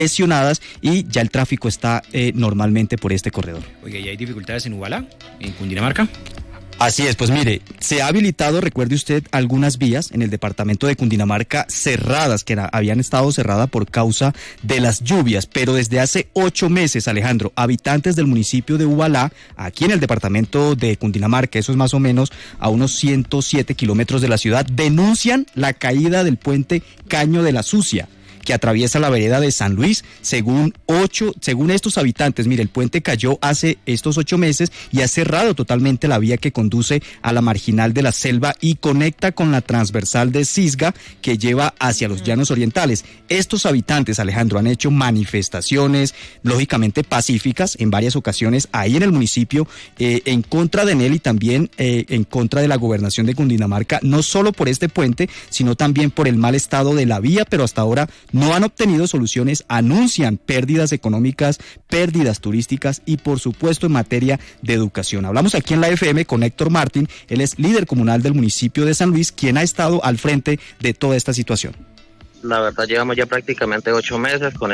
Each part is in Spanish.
congestionadas y ya el tráfico está normalmente por este corredor. Oiga, ¿y hay dificultades en Ubalá, en Cundinamarca? Así es, pues mire, se ha habilitado, recuerde usted, algunas vías en el departamento de Cundinamarca cerradas, que habían estado cerradas por causa de las lluvias, pero desde hace 8 meses, Alejandro, habitantes del municipio de Ubalá, aquí en el departamento de Cundinamarca, eso es más o menos a unos 107 kilómetros de la ciudad, denuncian la caída del puente Caño de la Sucia, que atraviesa la vereda de San Luis. Según estos habitantes, mire, el puente cayó hace estos 8 meses y ha cerrado totalmente la vía que conduce a la marginal de la Selva y conecta con la transversal de Cisga que lleva hacia los llanos orientales. Estos habitantes, Alejandro, han hecho manifestaciones, lógicamente pacíficas, en varias ocasiones ahí en el municipio, en contra de él y también en contra de la gobernación de Cundinamarca, no solo por este puente, sino también por el mal estado de la vía, pero hasta ahora no han obtenido soluciones, anuncian pérdidas económicas, pérdidas turísticas y por supuesto en materia de educación. Hablamos aquí en la FM con Héctor Martín, él es líder comunal del municipio de San Luis, quien ha estado al frente de toda esta situación. La verdad llevamos ya prácticamente 8 meses con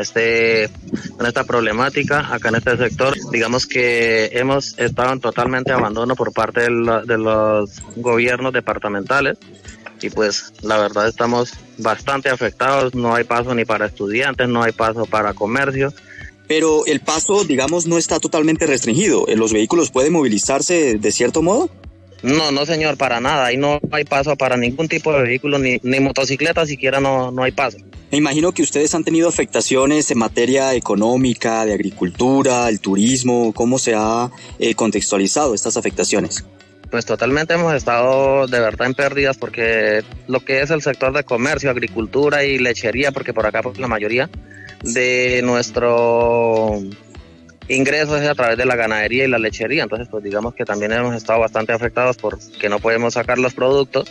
esta problemática acá en este sector. Digamos que hemos estado en totalmente abandono por parte de los gobiernos departamentales. Y pues la verdad estamos bastante afectados, no hay paso ni para estudiantes, no hay paso para comercio. Pero el paso, digamos, no está totalmente restringido, ¿los vehículos pueden movilizarse de cierto modo? No señor, para nada, ahí no hay paso para ningún tipo de vehículo, ni motocicleta siquiera no hay paso. Me imagino que ustedes han tenido afectaciones en materia económica, de agricultura, el turismo, ¿cómo se ha contextualizado estas afectaciones? Pues totalmente hemos estado de verdad en pérdidas porque lo que es el sector de comercio, agricultura y lechería, porque por acá pues, la mayoría de nuestro ingreso es a través de la ganadería y la lechería, entonces pues digamos que también hemos estado bastante afectados porque no podemos sacar los productos.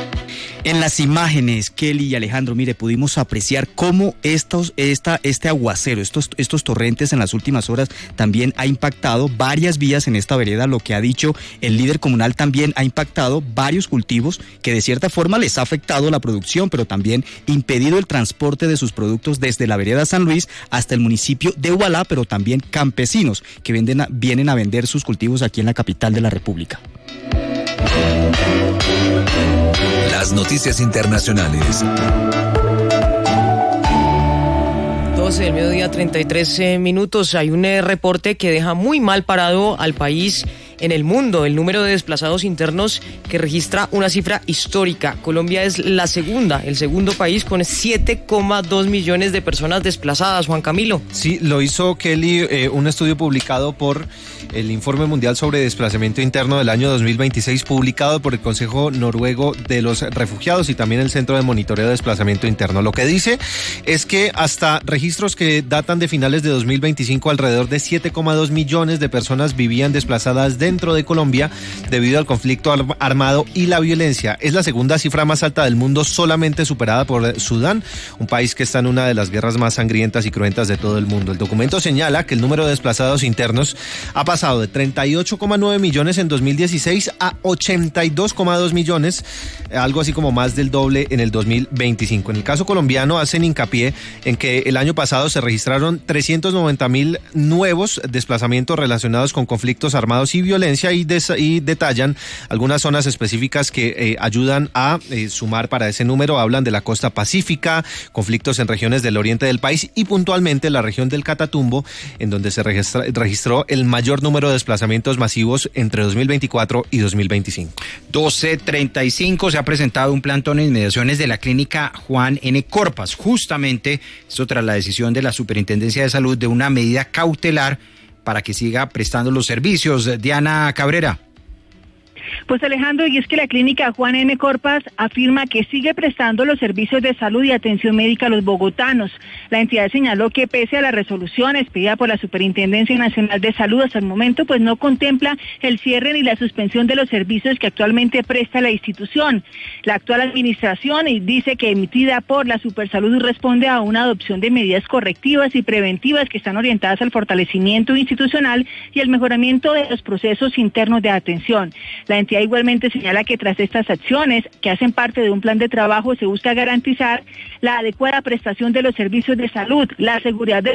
En las imágenes, Kelly y Alejandro, mire, pudimos apreciar cómo este aguacero, estos torrentes en las últimas horas también ha impactado varias vías en esta vereda. Lo que ha dicho el líder comunal también ha impactado varios cultivos que de cierta forma les ha afectado la producción, pero también impedido el transporte de sus productos desde la vereda San Luis hasta el municipio de Ubalá, pero también campesinos que vienen a vender sus cultivos aquí en la capital de la República. Las noticias internacionales. 12 del mediodía, 33 minutos. Hay un reporte que deja muy mal parado al país en el mundo. El número de desplazados internos que registra una cifra histórica. Colombia es el segundo país con 7,2 millones de personas desplazadas. Juan Camilo. Sí, lo hizo Kelly, un estudio publicado por el Informe Mundial sobre Desplazamiento Interno del año 2026, publicado por el Consejo Noruego de los Refugiados y también el Centro de Monitoreo de Desplazamiento Interno. Lo que dice es que hasta registros que datan de finales de 2025, alrededor de 7,2 millones de personas vivían desplazadas dentro de Colombia debido al conflicto armado y la violencia. Es la segunda cifra más alta del mundo, solamente superada por Sudán, un país que está en una de las guerras más sangrientas y cruentas de todo el mundo. El documento señala que el número de desplazados internos ha pasado de 38,9 millones en 2016 a 82,2 millones, algo así como más del doble en el 2025. En el caso colombiano hacen hincapié en que el año pasado se registraron 390.000 nuevos desplazamientos relacionados con conflictos armados y violencia y detallan algunas zonas específicas que ayudan a sumar para ese número. Hablan de la costa pacífica, conflictos en regiones del oriente del país y puntualmente la región del Catatumbo, en donde se registró el mayor número de desplazamientos masivos entre 2024 y 2025. 12:35 se ha presentado un plantón en inmediaciones de la clínica Juan N. Corpas. Justamente esto tras la decisión de la Superintendencia de Salud de una medida cautelar para que siga prestando los servicios. Diana Cabrera. Pues Alejandro, y es que la clínica Juan N. Corpas afirma que sigue prestando los servicios de salud y atención médica a los bogotanos. La entidad señaló que pese a las resoluciones pedidas por la Superintendencia Nacional de Salud, hasta el momento pues no contempla el cierre ni la suspensión de los servicios que actualmente presta la institución. La actual administración dice que emitida por la Supersalud responde a una adopción de medidas correctivas y preventivas que están orientadas al fortalecimiento institucional y al mejoramiento de los procesos internos de atención. La entidad entidad igualmente señala que tras estas acciones, que hacen parte de un plan de trabajo, se busca garantizar la adecuada prestación de los servicios de salud, la seguridad de